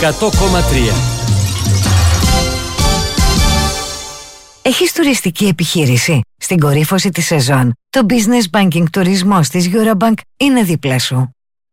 100,3. Έχεις τουριστική επιχείρηση? Στην κορύφωση της σεζόν, το Business Banking τουρισμός της Eurobank είναι δίπλα σου.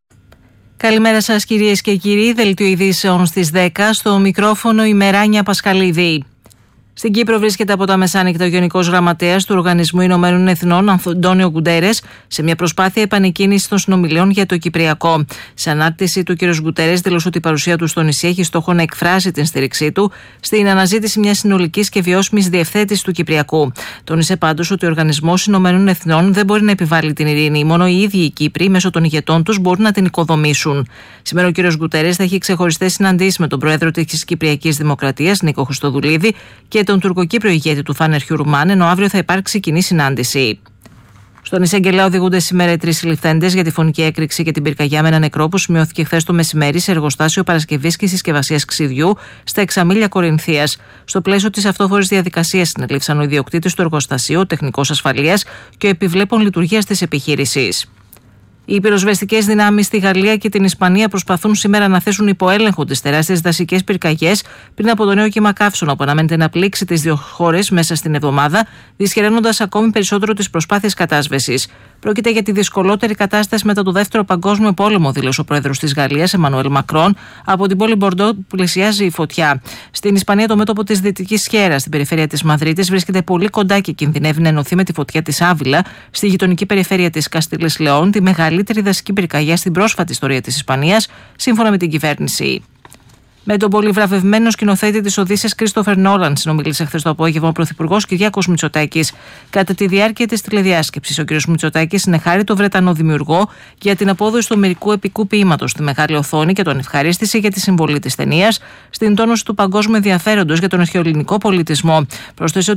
Καλημέρα σας κυρίες και κύριοι, δελτίο ειδήσεων στις 10, στο μικρόφωνο η Μεράνια Πασχαλίδη. Στην Κύπρο βρίσκεται από τα μεσάνυχτα ο Γενικός Γραμματέας του Οργανισμού Ηνωμένων Εθνών, Αντώνιο Γκουτέρες, σε μια προσπάθεια επανεκκίνησης των συνομιλιών για το Κυπριακό. Σε ανάρτηση του, κ. Γκουτέρες δήλωσε ότι η παρουσία του στο νησί έχει στόχο να εκφράσει την στήριξή του στην αναζήτηση μιας συνολικής και βιώσιμης διευθέτησης του Κυπριακού. Τόνισε πάντως ότι ο Οργανισμός Ηνωμένων Εθνών δεν μπορεί να επιβάλλει την ειρήνη. Μόνο οι ίδιοι οι Κύπροι, μέσω των ηγετών τους, μπορούν να την οικοδομήσουν. Σήμερα ο κ. Γκουτέρες θα έχει ξεχωριστές συναντήσεις με τον πρόεδρο της Κυπριακής Δημοκρατίας, Νίκο Χριστοδουλίδη, και τον Τουρκοκύπριο ηγέτη του Φάνερ Χιουρμάν, ενώ αύριο θα υπάρξει κοινή συνάντηση. Στον Εισαγγελέα οδηγούνται σήμερα οι 3 συλληφθέντες για τη φωνική έκρηξη και την πυρκαγιά με έναν νεκρό που σημειώθηκε χθες το μεσημέρι σε εργοστάσιο παρασκευής και συσκευασίας ξυδιού στα Εξαμήλια Κορινθίας. Στο πλαίσιο της αυτόφορης διαδικασίας συνελήφθησαν ο ιδιοκτήτης του εργοστασίου, ο τεχνικός ασφαλείας και ο επιβλέπων λειτουργίας της επιχείρησης. Οι πυροσβεστικές δυνάμεις στη Γαλλία και την Ισπανία προσπαθούν σήμερα να θέσουν υπό έλεγχο τις τεράστιες δασικές πυρκαγιές πριν από το νέο κύμα καύσωνα που αναμένεται να πλήξει τις δύο χώρες μέσα στην εβδομάδα, δυσχεραίνοντας ακόμη περισσότερο τις προσπάθειες κατάσβεσης. Πρόκειται για τη δυσκολότερη κατάσταση μετά το Δεύτερο Παγκόσμιο Πόλεμο, δήλωσε ο πρόεδρος της Γαλλίας, Εμμανουέλ Μακρόν. Από την πόλη Μπορντό πλησιάζει η φωτιά. Στην Ισπανία, το μέτωπο της Δυτικής Σιέρα, στην περιφέρεια της Μαδρίτης, βρίσκεται πολύ κοντά και κινδυνεύει να ενωθεί με τη φωτιά της Άβυλα, στη γειτονική περιφέρεια της Καστήλης Λεόν, τη μεγαλύτερη δασική πυρκαγιά στην πρόσφατη ιστορία της Ισπανίας, σύμφωνα με την κυβέρνηση. Με τον πολυβραβευμένο σκηνοθέτη της Οδύσσειας Κρίστοφερ Νόλαν συνομίλησε χθες το απόγευμα ο Πρωθυπουργός Κυριάκος Μητσοτάκης. Κατά τη διάρκεια της τηλεδιάσκεψης, ο κ. Μητσοτάκης συνεχάρη τον Βρετανό δημιουργό για την απόδοση του ομερικού επικού ποίηματος στη μεγάλη οθόνη και τον ευχαρίστησε για τη συμβολή της ταινίας στην τόνωση του παγκόσμιου ενδιαφέροντος για τον αρχαιοελληνικό πολιτισμό. Πρόσθεσε